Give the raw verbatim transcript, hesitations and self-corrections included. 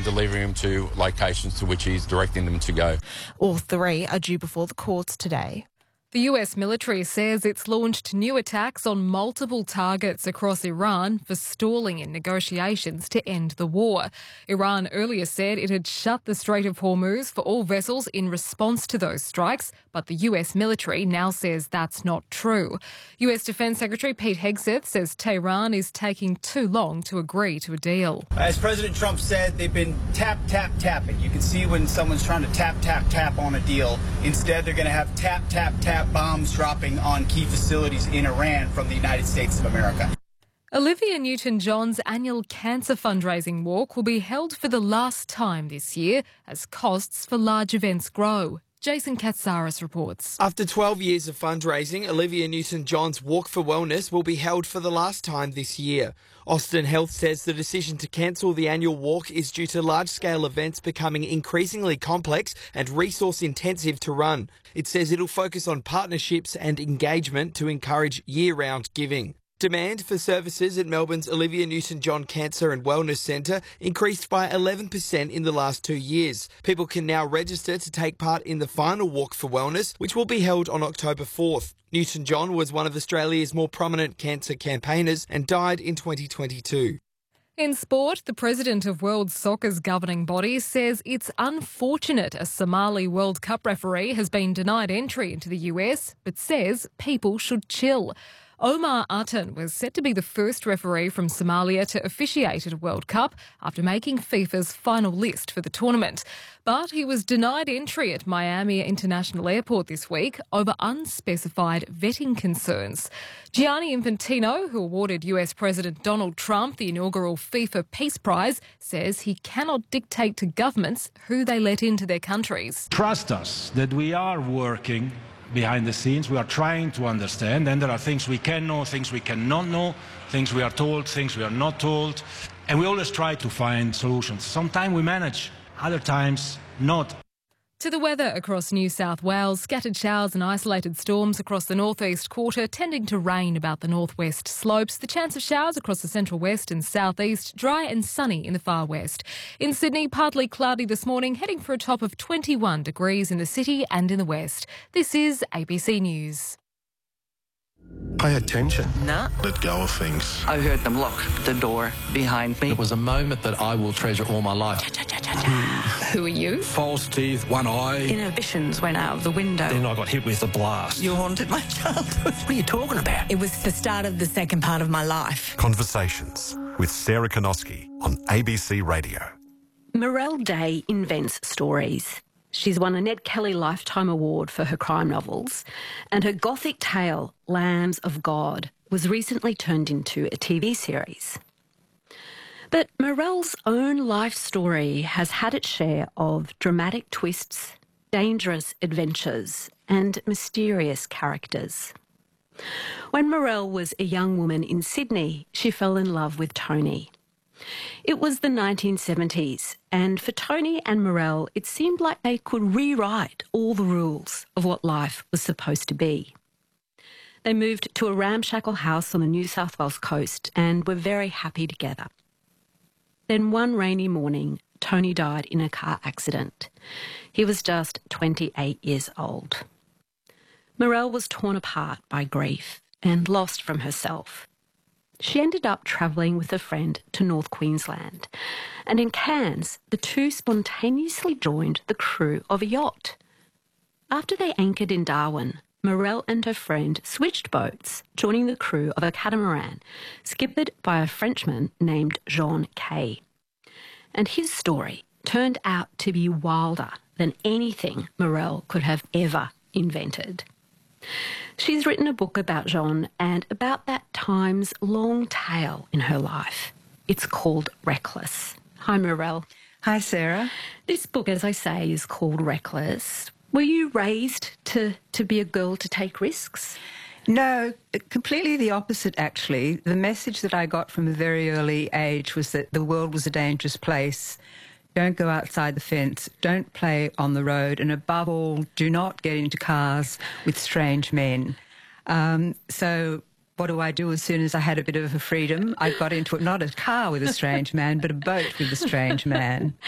delivering them to locations to which he's directing them to go. All three are due before the courts today. The U S military says it's launched new attacks on multiple targets across Iran for stalling in negotiations to end the war. Iran earlier said it had shut the Strait of Hormuz for all vessels in response to those strikes, but the U S military now says that's not true. U S Defence Secretary Pete Hegseth says Tehran is taking too long to agree to a deal. As President Trump said, they've been tap, tap, tapping. You can see when someone's trying to tap, tap, tap on a deal. Instead, they're going to have tap, tap, tap bombs dropping on key facilities in Iran from the United States of America. Olivia Newton-John's annual cancer fundraising walk will be held for the last time this year as costs for large events grow. Jason Katsaris reports. After twelve years of fundraising, Olivia Newton-John's Walk for Wellness will be held for the last time this year. Austin Health says the decision to cancel the annual walk is due to large-scale events becoming increasingly complex and resource-intensive to run. It says it'll focus on partnerships and engagement to encourage year-round giving. Demand for services at Melbourne's Olivia Newton-John Cancer and Wellness Centre increased by eleven percent in the last two years. People can now register to take part in the final Walk for Wellness, which will be held on October fourth. Newton-John was one of Australia's more prominent cancer campaigners and died in twenty twenty-two. In sport, the president of World Soccer's governing body says it's unfortunate a Somali World Cup referee has been denied entry into the U S, but says people should chill. Omar Atan was set to be the first referee from Somalia to officiate at a World Cup after making FIFA's final list for the tournament. But he was denied entry at Miami International Airport this week over unspecified vetting concerns. Gianni Infantino, who awarded U S President Donald Trump the inaugural FIFA Peace Prize, says he cannot dictate to governments who they let into their countries. Trust us that we are working behind the scenes. We are trying to understand, and there are things we can know, things we cannot know, things we are told, things we are not told, and we always try to find solutions. Sometimes we manage, other times not. To the weather across New South Wales, scattered showers and isolated storms across the northeast quarter, tending to rain about the northwest slopes. The chance of showers across the central west and southeast, dry and sunny in the far west. In Sydney, partly cloudy this morning, heading for a top of twenty-one degrees in the city and in the west. This is A B C News. Pay attention. Nah. Let go of things. I heard them lock the door behind me. It was a moment that I will treasure all my life. Who are you? False teeth, one eye. Inhibitions went out of the window. Then I got hit with a blast. You haunted my childhood. What are you talking about? It was the start of the second part of my life. Conversations with Sarah Konoski on A B C Radio. Morelle Day invents stories. She's won a Ned Kelly Lifetime Award for her crime novels, and her gothic tale, Lambs of God, was recently turned into a T V series. But Morelle's own life story has had its share of dramatic twists, dangerous adventures, and mysterious characters. When Morelle was a young woman in Sydney, she fell in love with Tony. It was the nineteen seventies, and for Tony and Morelle, it seemed like they could rewrite all the rules of what life was supposed to be. They moved to a ramshackle house on the New South Wales coast and were very happy together. Then one rainy morning, Tony died in a car accident. He was just twenty-eight years old. Morelle was torn apart by grief and lost from herself. She ended up travelling with a friend to North Queensland, and in Cairns, the two spontaneously joined the crew of a yacht. After they anchored in Darwin, Morelle and her friend switched boats, joining the crew of a catamaran, skippered by a Frenchman named Jean Kay. And his story turned out to be wilder than anything Morelle could have ever invented. She's written a book about Jean and about that time's long tale in her life. It's called Reckless. Hi, Morelle. Hi, Sarah. This book, as I say, is called Reckless. Were you raised to, to be a girl to take risks? No, completely the opposite, actually. The message that I got from a very early age was that the world was a dangerous place. Don't go outside the fence, don't play on the road, and above all, do not get into cars with strange men. Um, so what do I do as soon as I had a bit of a freedom? I got into it, not a car with a strange man, but a boat with a strange man.